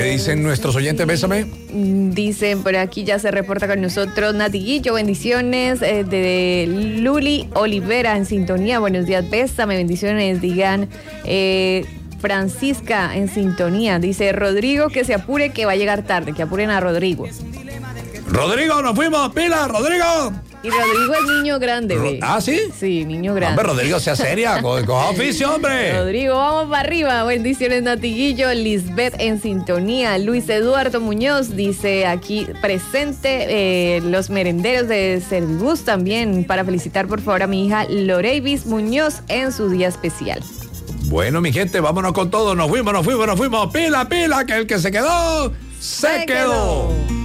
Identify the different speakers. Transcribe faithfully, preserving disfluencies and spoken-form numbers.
Speaker 1: dicen nuestros oyentes? Bésame.
Speaker 2: Dicen, por aquí ya se reporta con nosotros Nati Guillo, bendiciones, eh, de Luli Olivera en sintonía, buenos días, bésame, bendiciones, digan, eh, Francisca en sintonía, dice Rodrigo que se apure que va a llegar tarde, que apuren a Rodrigo.
Speaker 1: Rodrigo, nos fuimos, pila, Rodrigo.
Speaker 2: Y Rodrigo es niño grande, ¿ve?
Speaker 1: ¿Ah, sí?
Speaker 2: Sí, niño grande.
Speaker 1: Hombre, Rodrigo, sea seria, coge oficio, hombre.
Speaker 2: Rodrigo, vamos para arriba. Bendiciones, Natiguillo. Lisbeth en sintonía. Luis Eduardo Muñoz dice aquí presente, eh, los merenderos de Servibus también, para felicitar por favor a mi hija Loreivis Muñoz en su día especial.
Speaker 1: Bueno, mi gente, vámonos con todo. Nos fuimos, nos fuimos, nos fuimos. Pila, pila, que el que se quedó, se, se quedó. quedó.